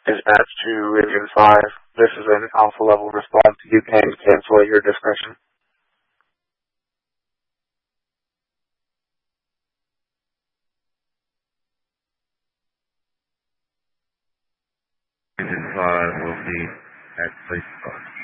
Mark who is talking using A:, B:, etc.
A: Dispatch to Indian 5. This is an alpha level response. You can cancel at your discretion.
B: Indian 5 will be at place 5.